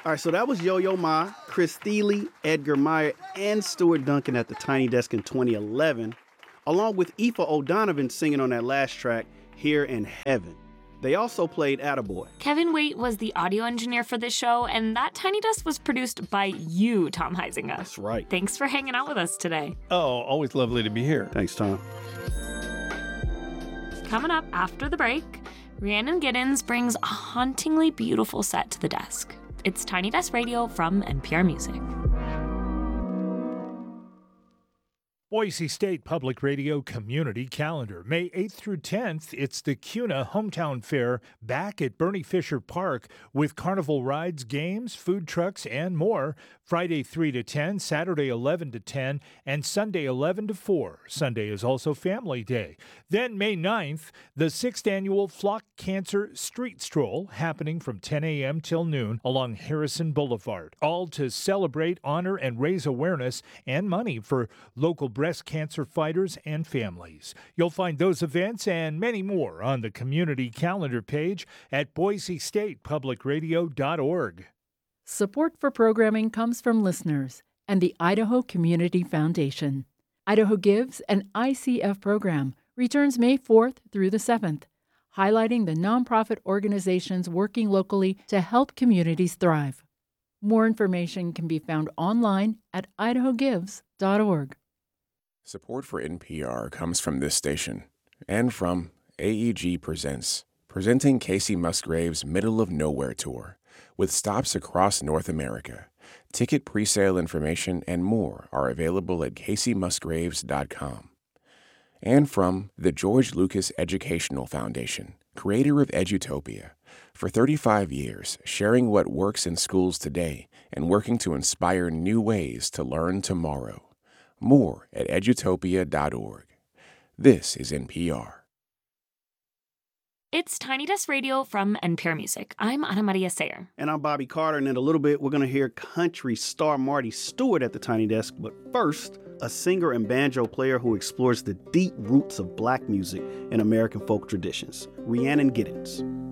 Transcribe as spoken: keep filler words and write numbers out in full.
All right, so that was Yo-Yo Ma, Chris Thiele, Edgar Meyer, and Stuart Duncan at the Tiny Desk in twenty eleven, along with Aoife O'Donovan singing on that last track, Here in Heaven. They also played Attaboy. Kevin Waite was the audio engineer for this show, and that Tiny Desk was produced by you, Tom Huizinga. That's right. Thanks for hanging out with us today. Oh, always lovely to be here. Thanks, Tom. Coming up after the break, Rhiannon Giddens brings a hauntingly beautiful set to the desk. It's Tiny Desk Radio from N P R Music. Boise State Public Radio Community Calendar. May eighth through tenth, it's the C U N A Hometown Fair back at Bernie Fisher Park with carnival rides, games, food trucks, and more. Friday three to ten, Saturday eleven to ten, and Sunday eleven to four. Sunday is also Family Day. Then May ninth, the sixth annual Flock Cancer Street Stroll happening from ten a.m. till noon along Harrison Boulevard. All to celebrate, honor, and raise awareness and money for local breast cancer fighters and families. You'll find those events and many more on the community calendar page at boise state public radio dot org. Support for programming comes from listeners and the Idaho Community Foundation. Idaho Gives, an I C F program, returns May fourth through the seventh, highlighting the nonprofit organizations working locally to help communities thrive. More information can be found online at idaho gives dot org. Support for N P R comes from this station and from A E G Presents, presenting Casey Musgrave's Middle of Nowhere Tour, with stops across North America. Ticket presale information and more are available at casey musgraves dot com. And from the George Lucas Educational Foundation, creator of Edutopia, for thirty-five years, sharing what works in schools today and working to inspire new ways to learn tomorrow. More at edutopia dot org. This is N P R. It's Tiny Desk Radio from N P R Music. I'm Ana Maria Sayer. And I'm Bobby Carter, and in a little bit, we're going to hear country star Marty Stewart at the Tiny Desk. But first, a singer and banjo player who explores the deep roots of black music and American folk traditions, Rhiannon Giddens.